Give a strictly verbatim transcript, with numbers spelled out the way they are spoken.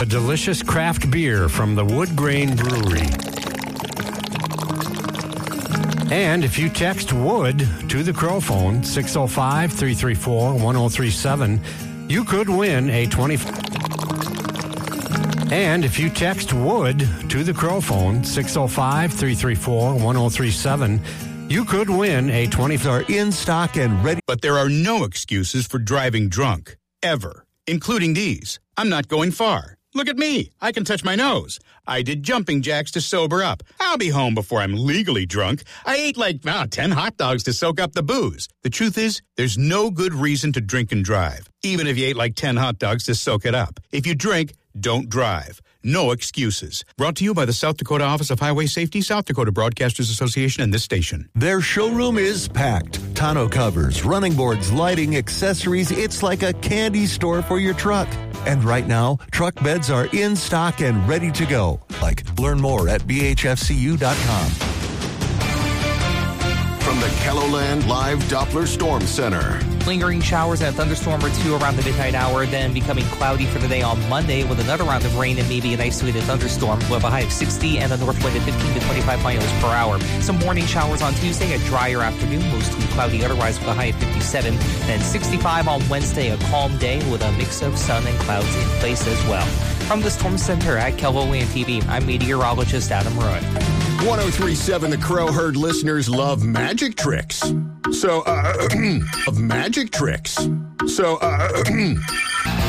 A delicious craft beer from the Wood Grain Brewery. And if you text WOOD to the Crow phone, six oh five, three three four, one oh three seven, you could win a twenty. And if you text WOOD to the Crow phone, six oh five, three three four, one oh three seven, you could win a twenty. Are in stock and ready. But there are no excuses for driving drunk, ever, including these. I'm not going far. Look at me. I can touch my nose. I did jumping jacks to sober up. I'll be home before I'm legally drunk. I ate like oh, ten hot dogs to soak up the booze. The truth is, there's no good reason to drink and drive, even if you ate like ten hot dogs to soak it up. If you drink, don't drive. No excuses. Brought to you by the South Dakota Office of Highway Safety, South Dakota Broadcasters Association, and this station. Their showroom is packed. Tonneau covers, running boards, lighting, accessories. It's like a candy store for your truck. And right now, truck beds are in stock and ready to go. Like, learn more at B H F C U dot com. From the KELOLAND Live Doppler Storm Center. Lingering showers and a thunderstorm or two around the midnight hour, then becoming cloudy for the day on Monday with another round of rain and maybe an isolated thunderstorm. We'll have a high of sixty and a north wind of fifteen to twenty-five miles per hour. Some morning showers on Tuesday, a drier afternoon, mostly cloudy otherwise with a high of fifty-seven. Then sixty-five on Wednesday, a calm day with a mix of sun and clouds in place as well. From the Storm Center at KELOLAND T V, I'm meteorologist Adam Roy. one oh three point seven The Crow Herd listeners love magic tricks. So, uh, of magic tricks. So, uh,